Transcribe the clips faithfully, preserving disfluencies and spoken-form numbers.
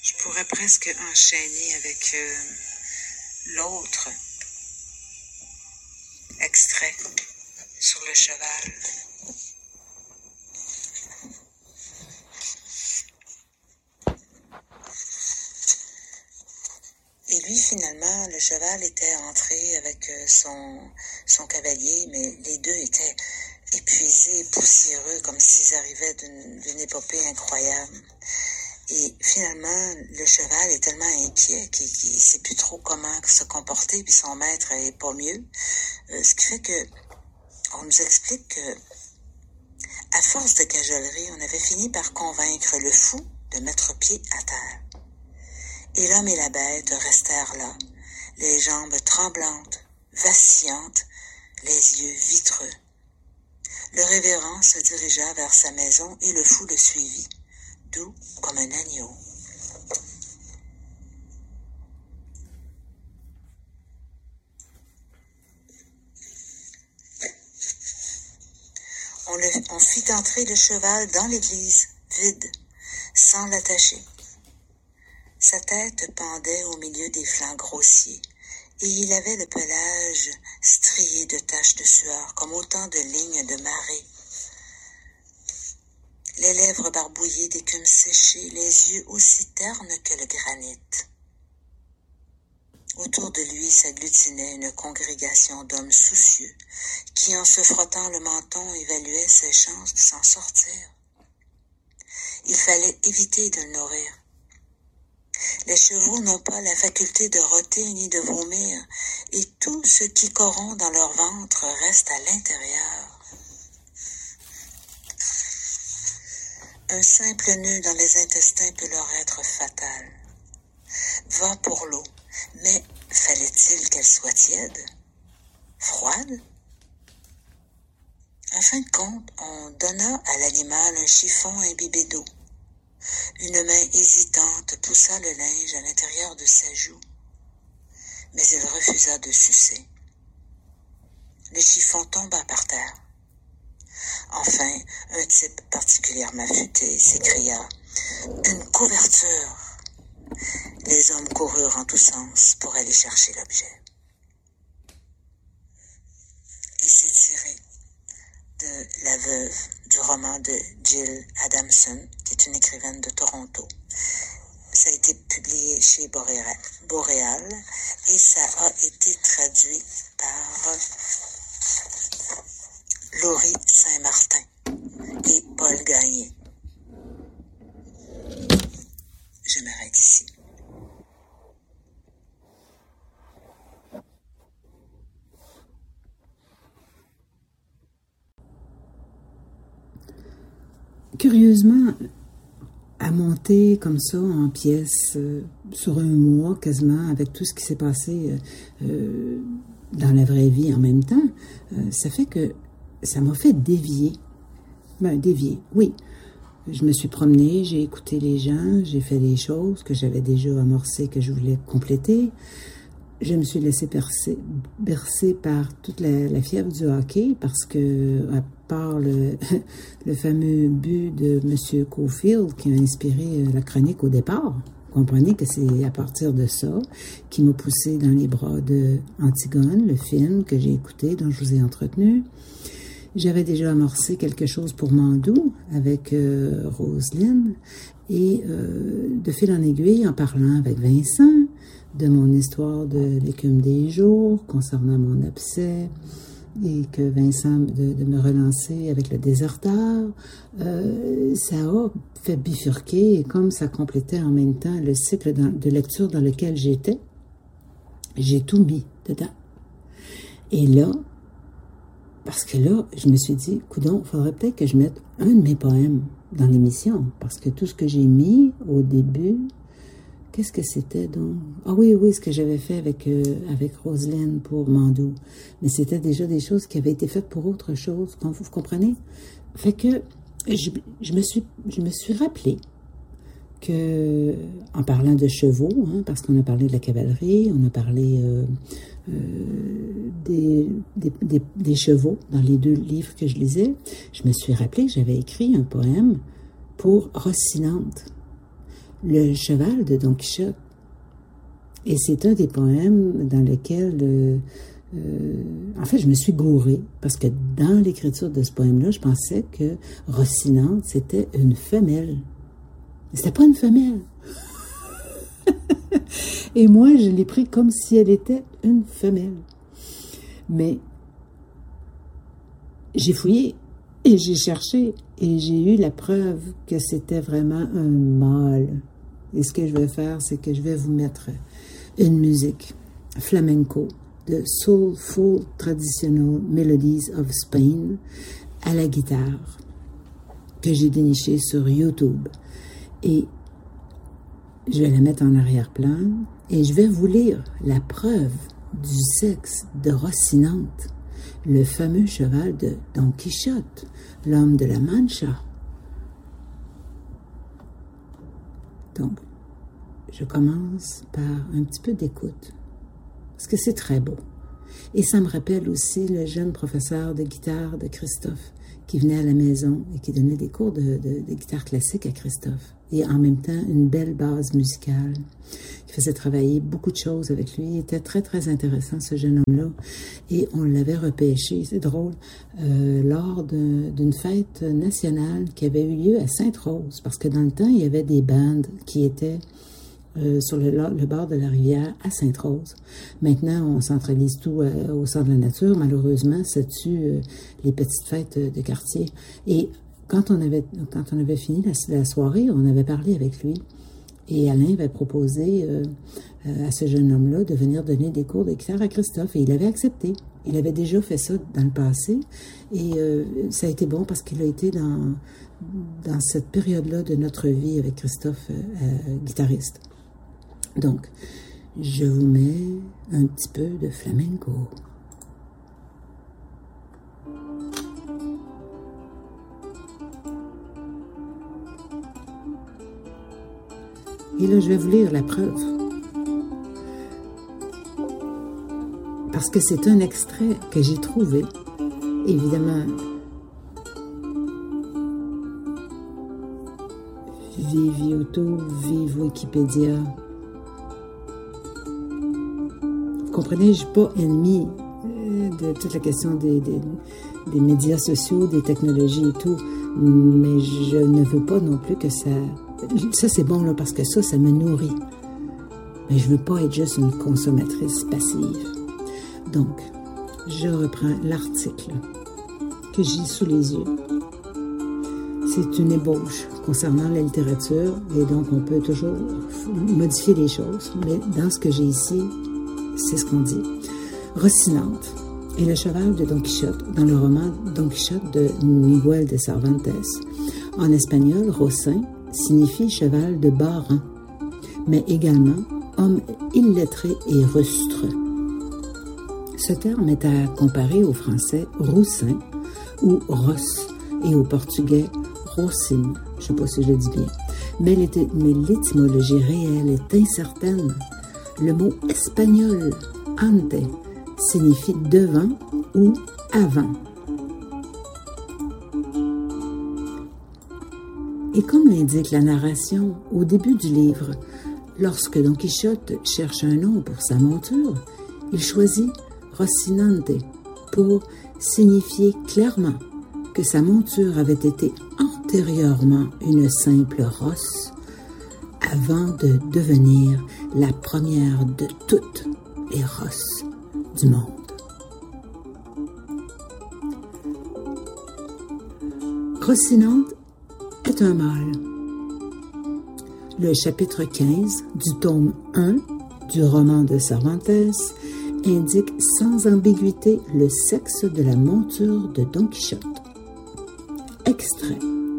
Je pourrais presque enchaîner avec euh, l'autre extrait sur le cheval. Et lui, finalement, le cheval était entré avec son, son cavalier, mais les deux étaient épuisés, poussiéreux, comme s'ils arrivaient d'une, d'une épopée incroyable. Et finalement, le cheval est tellement inquiet qu'il ne sait plus trop comment se comporter, puis son maître est pas mieux. Euh, ce qui fait que on nous explique que, à force de cajolerie, on avait fini par convaincre le fou de mettre pied à terre. Et l'homme et la bête restèrent là, les jambes tremblantes, vacillantes, les yeux vitreux. Le révérend se dirigea vers sa maison et le fou le suivit, doux comme un agneau. On, le, on fit entrer le cheval dans l'église, vide, sans l'attacher. Sa tête pendait au milieu des flancs grossiers, et il avait le pelage strié de taches de sueur, comme autant de lignes de marée. Les lèvres barbouillées d'écume séchée, les yeux aussi ternes que le granit. Autour de lui s'agglutinait une congrégation d'hommes soucieux, qui, en se frottant le menton, évaluaient ses chances de s'en sortir. Il fallait éviter de le nourrir. Les chevaux n'ont pas la faculté de rôter ni de vomir, et tout ce qui corrompt dans leur ventre reste à l'intérieur. Un simple nœud dans les intestins peut leur être fatal. Va pour l'eau, mais fallait-il qu'elle soit tiède? Froide? En fin de compte, on donna à l'animal un chiffon imbibé d'eau. Une main hésitante poussa le linge à l'intérieur de sa joue, mais il refusa de sucer. Le chiffon tomba par terre. Enfin, un type particulièrement affûté s'écria « Une couverture !» Les hommes coururent en tous sens pour aller chercher l'objet. Et c'est tiré de La Veuve, du roman de Jill Adamson, qui est une écrivaine de Toronto. Ça a été publié chez Boréal, Boréal et ça a été traduit par Laurie Saint-Martin et Paul Gagné. Je m'arrête ici. Curieusement, à monter comme ça en pièces euh, sur un mois quasiment, avec tout ce qui s'est passé euh, dans la vraie vie en même temps, euh, ça fait que ça m'a fait dévier. Ben, dévier, oui. Je me suis promenée, j'ai écouté les gens, j'ai fait des choses que j'avais déjà amorcées, que je voulais compléter. Je me suis laissée bercer, bercer par toute la, la fièvre du hockey parce que, à part le, le fameux but de M. Caulfield qui a inspiré la chronique au départ, vous comprenez que c'est à partir de ça qui m'a poussé dans les bras de Antigone, le film que j'ai écouté, dont je vous ai entretenu. J'avais déjà amorcé quelque chose pour Mandou avec euh, Roselyne et euh, de fil en aiguille, en parlant avec Vincent de mon histoire de l'écume des jours concernant mon abcès et que Vincent de, de me relancer avec le déserteur, euh, ça a fait bifurquer et comme ça complétait en même temps le cycle de lecture dans lequel j'étais, j'ai tout mis dedans. Et là, parce que là, je me suis dit, coudonc, il faudrait peut-être que je mette un de mes poèmes dans l'émission, parce que tout ce que j'ai mis au début, qu'est-ce que c'était donc? Ah oui, oui, ce que j'avais fait avec, euh, avec Roselyne pour Mandou. Mais c'était déjà des choses qui avaient été faites pour autre chose, vous, vous comprenez? Fait que je, je, me suis, je me suis rappelé que, en parlant de chevaux, hein, parce qu'on a parlé de la cavalerie, on a parlé euh, euh, des, des, des, des chevaux dans les deux livres que je lisais, je me suis rappelé que j'avais écrit un poème pour Rocinante. Le cheval de Don Quichotte. Et c'est un des poèmes dans lequel, euh, euh, en fait, je me suis gourée, parce que dans l'écriture de ce poème-là, je pensais que Rocinante, c'était une femelle. C'était pas une femelle. Et moi, je l'ai pris comme si elle était une femelle. Mais j'ai fouillé et j'ai cherché et j'ai eu la preuve que c'était vraiment un mâle. Et ce que je vais faire, c'est que je vais vous mettre une musique flamenco de Soulful Traditional Melodies of Spain à la guitare que j'ai dénichée sur YouTube. Et je vais la mettre en arrière-plan et je vais vous lire la preuve du sexe de Rocinante, le fameux cheval de Don Quichotte, l'homme de la Mancha. Donc, je commence par un petit peu d'écoute, parce que c'est très beau. Et ça me rappelle aussi le jeune professeur de guitare de Christophe, qui venait à la maison et qui donnait des cours de, de, de guitare classique à Christophe. Et en même temps, une belle base musicale qui faisait travailler beaucoup de choses avec lui. Il était très, très intéressant, ce jeune homme-là. Et on l'avait repêché, c'est drôle, euh, lors de, d'une fête nationale qui avait eu lieu à Sainte-Rose. Parce que dans le temps, il y avait des bandes qui étaient Euh, sur le, le bord de la rivière à Sainte-Rose. Maintenant, on centralise tout euh, au centre de la nature. Malheureusement, ça tue euh, les petites fêtes de quartier. Et quand on avait, quand on avait fini la, la soirée, on avait parlé avec lui. Et Alain avait proposé euh, euh, à ce jeune homme-là de venir donner des cours de guitare à Christophe. Et il avait accepté. Il avait déjà fait ça dans le passé. Et euh, ça a été bon parce qu'il a été dans, dans cette période-là de notre vie avec Christophe, euh, euh, guitariste. Donc, je vous mets un petit peu de flamenco. Et là, je vais vous lire la preuve. Parce que c'est un extrait que j'ai trouvé, évidemment, vive YouTube, vive Wikipédia. Vous comprenez, je ne suis pas ennemie de toute la question des, des, des médias sociaux, des technologies et tout, mais je ne veux pas non plus que ça... Ça, c'est bon, là, parce que ça, ça me nourrit. Mais je ne veux pas être juste une consommatrice passive. Donc, je reprends l'article que j'ai sous les yeux. C'est une ébauche concernant la littérature, et donc on peut toujours modifier les choses, mais dans ce que j'ai ici, c'est ce qu'on dit. Rocinante est le cheval de Don Quichotte dans le roman Don Quichotte de Miguel de Cervantes. En espagnol, Rocin signifie cheval de bas rang, mais également homme illettré et rustre. Ce terme est à comparer au français roussin ou rosse et au portugais rocine. Je ne sais pas si je le dis bien. Mais l'étymologie réelle est incertaine. Le mot espagnol ante signifie devant ou avant. Et comme l'indique la narration au début du livre, lorsque Don Quichotte cherche un nom pour sa monture, il choisit Rocinante pour signifier clairement que sa monture avait été antérieurement une simple rosse avant de devenir la première de toutes les rosses du monde. Rocinante est un mâle. Le chapitre quinze du tome un du roman de Cervantes indique sans ambiguïté le sexe de la monture de Don Quichotte. Extrait.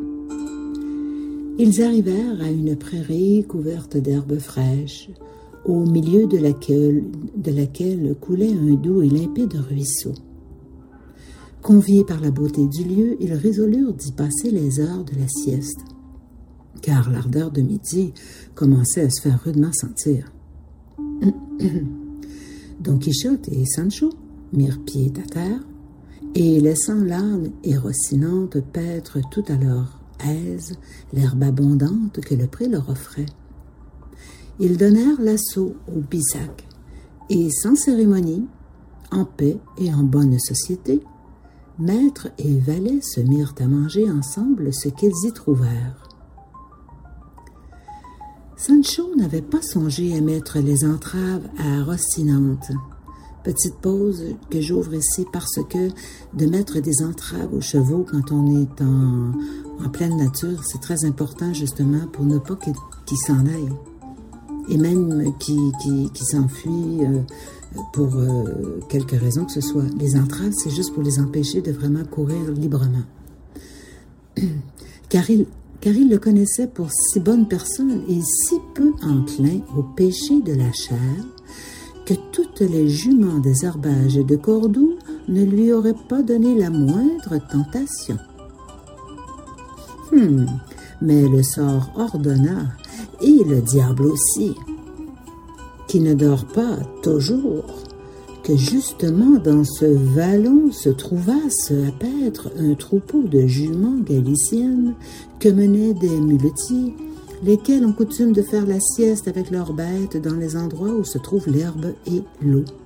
Ils arrivèrent à une prairie couverte d'herbes fraîches, au milieu de laquelle, de laquelle coulait un doux et limpide ruisseau. Conviés par la beauté du lieu, ils résolurent d'y passer les heures de la sieste, car l'ardeur de midi commençait à se faire rudement sentir. Don Quichotte et Sancho mirent pied à terre, et laissant l'âne et Rocinante paître tout à leur aise l'herbe abondante que le pré leur offrait, ils donnèrent l'assaut au Bisac, et sans cérémonie, en paix et en bonne société, maître et valet se mirent à manger ensemble ce qu'ils y trouvèrent. Sancho n'avait pas songé à mettre les entraves à Rocinante. Petite pause que j'ouvre ici parce que de mettre des entraves aux chevaux quand on est en, en pleine nature, c'est très important justement pour ne pas qu'ils qu'ils s'en aillent. Et même qu'ils qu'ils, qu'ils s'enfuient euh, pour euh, quelque raison que ce soit. Les entraves, c'est juste pour les empêcher de vraiment courir librement. Car il, car il le connaissait pour si bonne personne et si peu enclin au péché de la chair, que toutes les juments des herbages de Cordoue ne lui auraient pas donné la moindre tentation. Hum, mais le sort ordonna, et le diable aussi, qui ne dort pas toujours, que justement dans ce vallon se trouvasse à paître un troupeau de juments galiciennes que menaient des muletiers, lesquels ont coutume de faire la sieste avec leurs bêtes dans les endroits où se trouvent l'herbe et l'eau.